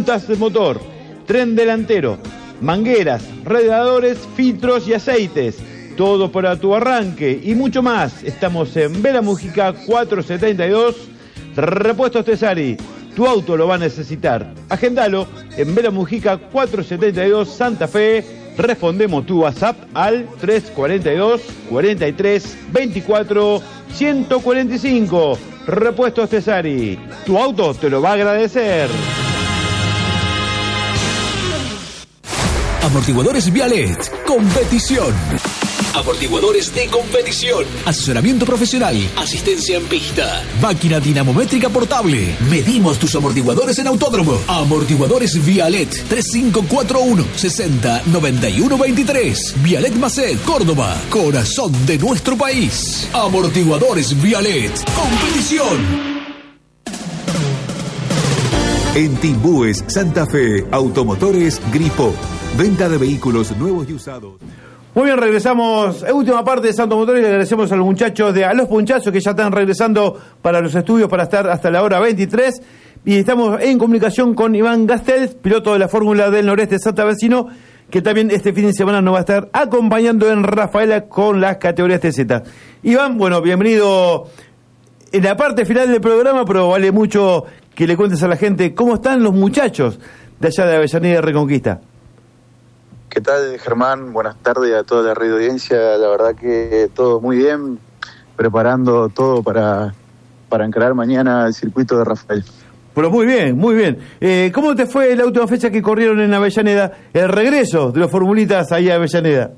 puntas de motor, tren delantero, mangueras, radiadores, filtros y aceites. Todo para tu arranque y mucho más. Estamos en Vera Mujica 472, Repuestos Tesari. Tu auto lo va a necesitar. Agendalo en Vera Mujica 472 Santa Fe. Respondemos tu WhatsApp al 342 43 24 145. Repuestos Tesari. Tu auto te lo va a agradecer. Amortiguadores Vialet. Competición. Amortiguadores de competición. Asesoramiento profesional. Asistencia en pista. Máquina dinamométrica portable. Medimos tus amortiguadores en autódromo. Amortiguadores Vialet. 3541 60 91 23. Vialet Macet, Córdoba. Corazón de nuestro país. Amortiguadores Vialet. Competición. En Timbúes, Santa Fe, Automotores Gripo. Venta de vehículos nuevos y usados. Muy bien, regresamos. Última parte de Santo Motor y le agradecemos a los muchachos de A los Punchazos que ya están regresando para los estudios para estar hasta la hora 23. Y estamos en comunicación con Iván Gastel, piloto de la Fórmula del Noreste de Santa Vecino, que también este fin de semana nos va a estar acompañando en Rafaela con las categorías TZ. Iván, bueno, bienvenido en la parte final del programa, pero vale mucho que le cuentes a la gente cómo están los muchachos de allá de Avellaneda de Reconquista. ¿Qué tal, Germán? Buenas tardes a toda la radio audiencia. La verdad que todo muy bien, preparando todo para encarar mañana el circuito de Rafael. Pero muy bien, muy bien. ¿Cómo te fue la última fecha que corrieron en Avellaneda? El regreso de los formulitas ahí a Avellaneda.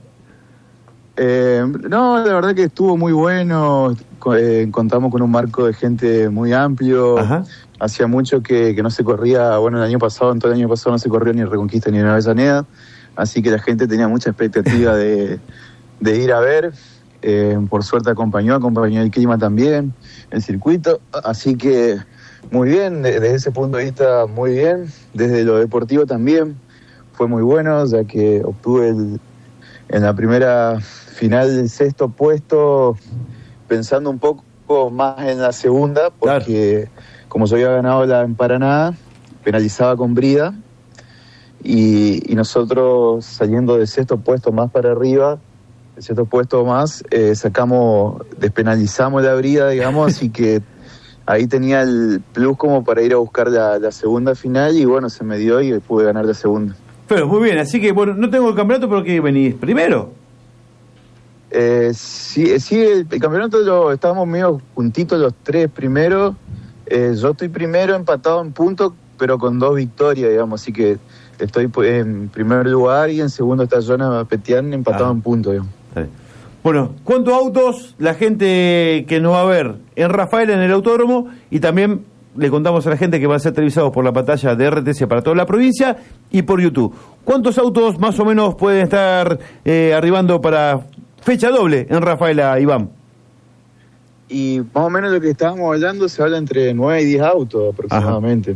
No, la verdad que estuvo muy bueno. Contamos con un marco de gente muy amplio. Ajá. Hacía mucho que no se corría, bueno, el año pasado, en todo el año pasado no se corrió ni en Reconquista ni en Avellaneda. Así que la gente tenía mucha expectativa de ir a ver. Por suerte acompañó el clima también, el circuito. Así que muy bien, desde ese punto de vista muy bien. Desde lo deportivo también fue muy bueno, ya que obtuve en la primera final el 6º puesto, pensando un poco más en la segunda, porque como yo había ganado la en Paraná, penalizaba con brida. Y nosotros saliendo del 6º puesto más para arriba, el 7º puesto más, despenalizamos la brida, digamos, así que ahí tenía el plus como para ir a buscar la segunda final y bueno, se me dio y pude ganar la segunda. Pero muy bien, así que bueno, no tengo el campeonato porque venís primero. Sí, el campeonato estábamos medio juntitos los tres primeros. Yo estoy primero empatado en puntos, pero con 2 victorias, digamos, así que estoy en primer lugar y en segundo está Jonas Petian empatado en puntos, digamos. Bueno, ¿cuántos autos la gente que nos va a ver en Rafaela, en el autódromo? Y también le contamos a la gente que va a ser televisados por la pantalla de RTC para toda la provincia y por YouTube. ¿Cuántos autos más o menos pueden estar arribando para fecha doble en Rafaela, Iván? Y más o menos lo que estábamos hablando, se habla entre 9 y 10 autos aproximadamente.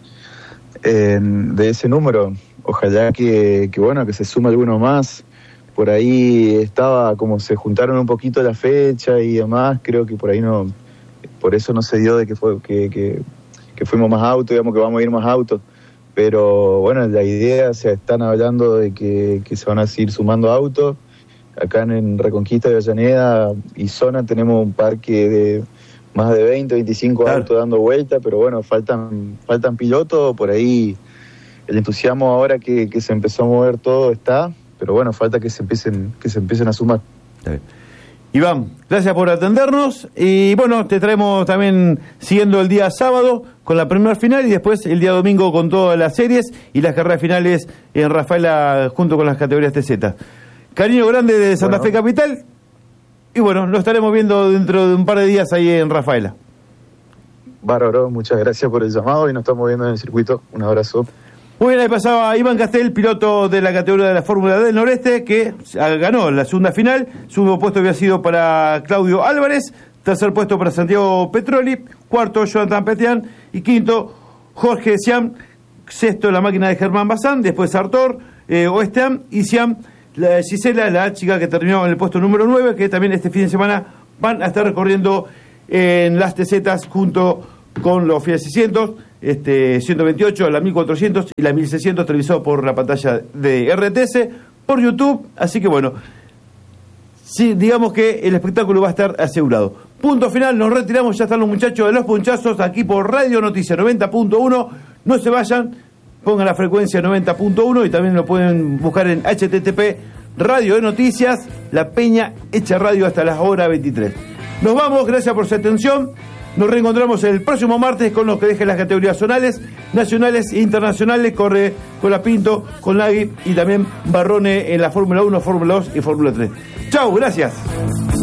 De ese número. Ojalá que se sume alguno más. Por ahí estaba, como se juntaron un poquito la fecha y demás, creo que por ahí no, por eso no se dio de que fuimos más autos, digamos que vamos a ir más autos. Pero bueno, la idea, se están hablando de que se van a seguir sumando autos. Acá en Reconquista de Avellaneda y zona tenemos un parque de más de 20, 25 autos dando vuelta, pero bueno, faltan pilotos, por ahí el entusiasmo ahora que se empezó a mover todo está, pero bueno, falta que se empiecen a sumar. Iván, gracias por atendernos y bueno, te traemos también siguiendo el día sábado con la primera final y después el día domingo con todas las series y las carreras finales en Rafaela junto con las categorías TZ. Cariño grande de Santa Fe Capital y bueno, lo estaremos viendo dentro de un par de días ahí en Rafaela. Bárbaro, muchas gracias por el llamado y nos estamos viendo en el circuito. Un abrazo. Muy bien, ahí pasaba Iván Castel, piloto de la categoría de la Fórmula del Noreste, que ganó la segunda final. Su segundo puesto había sido para Claudio Álvarez, tercer puesto para Santiago Petroli, cuarto Jonathan Petian y quinto Jorge Siam, sexto la máquina de Germán Bazán, después Artur, Oesteam y Siam, Gisela, la chica que terminó en el puesto número 9, que también este fin de semana van a estar recorriendo en las TZs junto con los Fiat 600. 128, la 1400 y la 1600, televisado por la pantalla de RTS, por YouTube. Así que bueno, sí, digamos que el espectáculo va a estar asegurado. Punto final, nos retiramos, ya están los muchachos de los punchazos aquí por Radio Noticia 90.1. No se vayan, pongan la frecuencia 90.1 y también lo pueden buscar en HTTP Radio de Noticias, La Peña Hecha Radio hasta las horas 23. Nos vamos, gracias por su atención. Nos reencontramos el próximo martes con los que dejen las categorías zonales, nacionales e internacionales. Corre Colapinto, con Lagui y también Barrone en la Fórmula 1, Fórmula 2 y Fórmula 3. Chau, gracias.